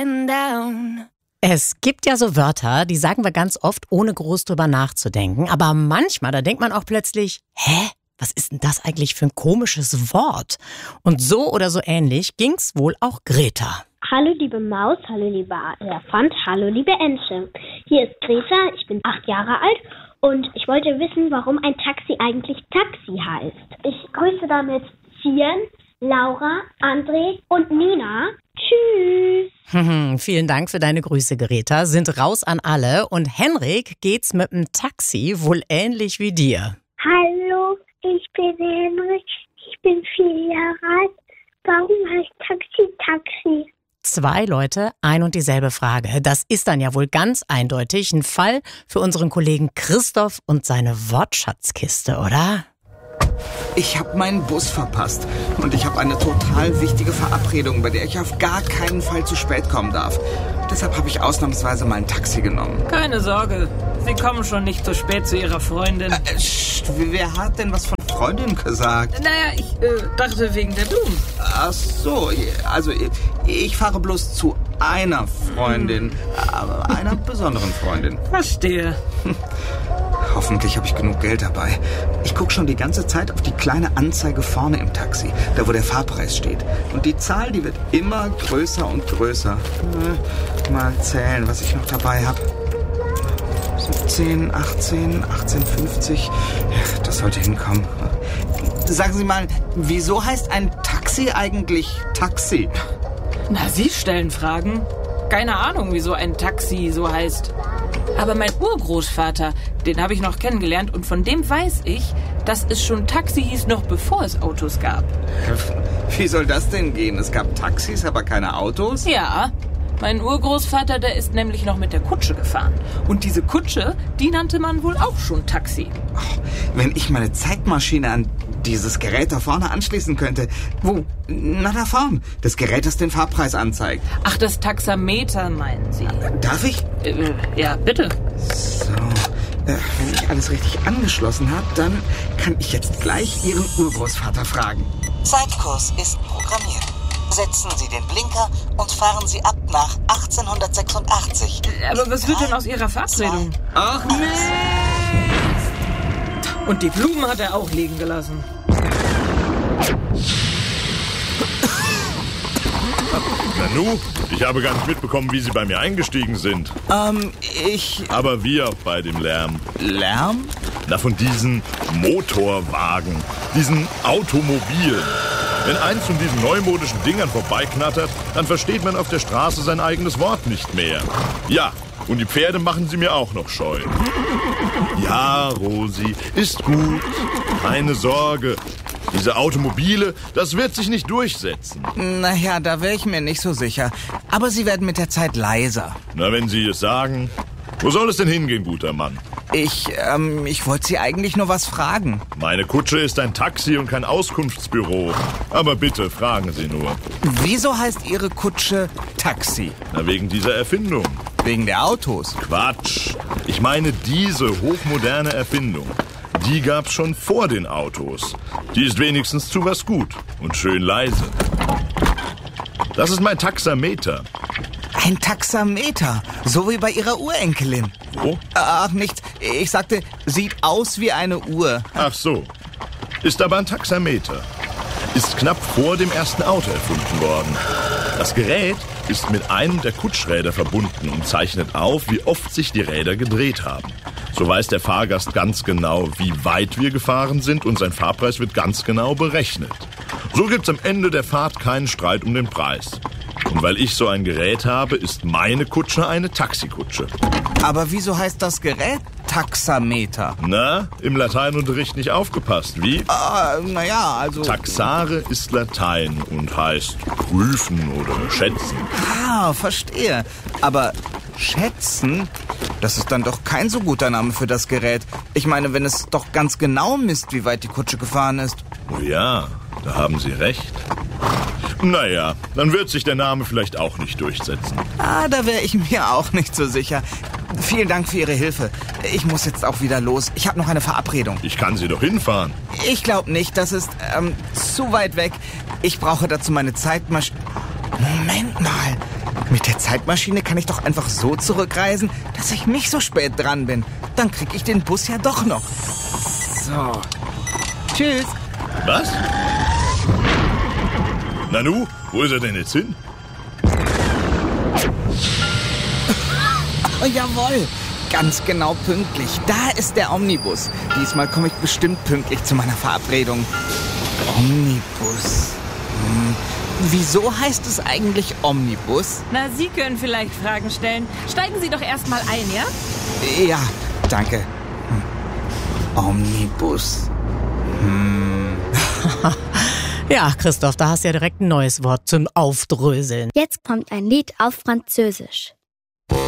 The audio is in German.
getting down. Es gibt ja so Wörter, die sagen wir ganz oft, ohne groß drüber nachzudenken. Aber manchmal, da denkt man auch plötzlich, was ist denn das eigentlich für ein komisches Wort? Und so oder so ähnlich ging's wohl auch Greta. Hallo liebe Maus, hallo lieber Elefant, hallo liebe Ente. Hier ist Greta, ich bin 8 Jahre alt und ich wollte wissen, warum ein Taxi eigentlich Taxi heißt. Ich grüße damit Zieren, Laura, André und Nina. Tschüss. Vielen Dank für deine Grüße, Greta. Sind raus an alle. Und Henrik geht's mit dem Taxi wohl ähnlich wie dir. Hallo, ich bin Henrik, ich bin 4 Jahre alt. Warum heißt Taxi Taxi? 2 Leute, ein und dieselbe Frage. Das ist dann ja wohl ganz eindeutig ein Fall für unseren Kollegen Christoph und seine Wortschatzkiste, oder? Ich habe meinen Bus verpasst und ich habe eine total wichtige Verabredung, bei der ich auf gar keinen Fall zu spät kommen darf. Deshalb habe ich ausnahmsweise mal ein Taxi genommen. Keine Sorge, Sie kommen schon nicht zu spät zu Ihrer Freundin. Wer hat denn was von Freundin gesagt? Naja, ich dachte wegen der Blumen. Ach so, also ich fahre bloß zu einer Freundin, aber einer besonderen Freundin. Verstehe. Hoffentlich habe ich genug Geld dabei. Ich gucke schon die ganze Zeit auf die kleine Anzeige vorne im Taxi, da wo der Fahrpreis steht. Und die Zahl, die wird immer größer und größer. Mal zählen, was ich noch dabei habe. 17, 18, 18,50. Das sollte hinkommen. Sagen Sie mal, wieso heißt ein Taxi eigentlich Taxi? Na, Sie stellen Fragen. Keine Ahnung, wieso ein Taxi so heißt. Aber mein Urgroßvater, den habe ich noch kennengelernt und von dem weiß ich, dass es schon Taxi hieß, noch bevor es Autos gab. Wie soll das denn gehen? Es gab Taxis, aber keine Autos? Ja, mein Urgroßvater, der ist nämlich noch mit der Kutsche gefahren. Und diese Kutsche, die nannte man wohl auch schon Taxi. Wenn ich meine Zeitmaschine an dieses Gerät da vorne anschließen könnte. Wo? Na, da vorne. Das Gerät, das den Fahrpreis anzeigt. Ach, das Taxameter meinen Sie? Darf ich? Ja, bitte. So, wenn ich alles richtig angeschlossen habe, dann kann ich jetzt gleich Ihren Urgroßvater fragen. Zeitkurs ist programmiert. Setzen Sie den Blinker und fahren Sie ab nach 1886. Aber was wird denn aus Ihrer Verabredung? Ach, nee. Und die Blumen hat er auch liegen gelassen. Nanu, ich habe gar nicht mitbekommen, wie Sie bei mir eingestiegen sind. Aber wir bei dem Lärm. Lärm? Na, von diesen Motorwagen, diesen Automobilen. Wenn eins von diesen neumodischen Dingern vorbeiknattert, dann versteht man auf der Straße sein eigenes Wort nicht mehr. Ja, und die Pferde machen sie mir auch noch scheu. Ja, Rosi, ist gut. Keine Sorge. Diese Automobile, das wird sich nicht durchsetzen. Naja, da wäre ich mir nicht so sicher. Aber sie werden mit der Zeit leiser. Na, wenn Sie es sagen. Wo soll es denn hingehen, guter Mann? Ich wollte Sie eigentlich nur was fragen. Meine Kutsche ist ein Taxi und kein Auskunftsbüro. Aber bitte, fragen Sie nur. Wieso heißt Ihre Kutsche Taxi? Na, wegen dieser Erfindung. Wegen der Autos? Quatsch. Ich meine diese hochmoderne Erfindung. Die gab's schon vor den Autos. Die ist wenigstens zu was gut und schön leise. Das ist mein Taxameter. Ein Taxameter, so wie bei Ihrer Urenkelin. Wo? Ach, nichts. Ich sagte, sieht aus wie eine Uhr. Ach so. Ist aber ein Taxameter. Ist knapp vor dem ersten Auto erfunden worden. Das Gerät ist mit einem der Kutschräder verbunden und zeichnet auf, wie oft sich die Räder gedreht haben. So weiß der Fahrgast ganz genau, wie weit wir gefahren sind und sein Fahrpreis wird ganz genau berechnet. So gibt's am Ende der Fahrt keinen Streit um den Preis. Und weil ich so ein Gerät habe, ist meine Kutsche eine Taxikutsche. Aber wieso heißt das Gerät Taxameter? Na, im Lateinunterricht nicht aufgepasst, wie? Naja, also... Taxare ist Latein und heißt prüfen oder schätzen. Ah, verstehe. Aber schätzen, das ist dann doch kein so guter Name für das Gerät. Ich meine, wenn es doch ganz genau misst, wie weit die Kutsche gefahren ist. Oh ja, da haben Sie recht. Naja, dann wird sich der Name vielleicht auch nicht durchsetzen. Da wäre ich mir auch nicht so sicher. Vielen Dank für Ihre Hilfe. Ich muss jetzt auch wieder los. Ich habe noch eine Verabredung. Ich kann Sie doch hinfahren. Ich glaube nicht, das ist zu weit weg. Ich brauche dazu meine Zeitmaschine. Moment mal. Mit der Zeitmaschine kann ich doch einfach so zurückreisen, dass ich nicht so spät dran bin. Dann krieg ich den Bus ja doch noch. So. Tschüss. Was? Nanu, wo ist er denn jetzt hin? Oh, jawohl. Ganz genau pünktlich. Da ist der Omnibus. Diesmal komme ich bestimmt pünktlich zu meiner Verabredung. Omnibus. Wieso heißt es eigentlich Omnibus? Na, Sie können vielleicht Fragen stellen. Steigen Sie doch erstmal ein, ja? Ja, danke. Omnibus. Ja, Christoph, da hast du ja direkt ein neues Wort zum Aufdröseln. Jetzt kommt ein Lied auf Französisch.